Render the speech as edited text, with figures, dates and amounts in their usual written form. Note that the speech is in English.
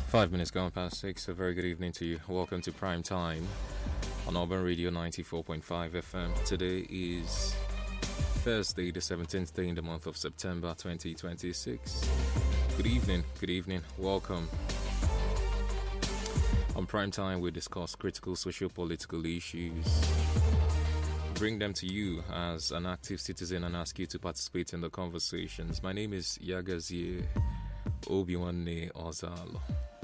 5 minutes gone past 6. A very good evening to you. Welcome to Prime Time on Urban Radio 94.5 FM. Today is Thursday, the 17th day in the month of September 2026. Good evening, welcome. On Prime Time, we discuss critical socio-political issues, bring them to you as an active citizen and ask you to participate in the conversations. My name is Yagazie Obiwanne Ozalo.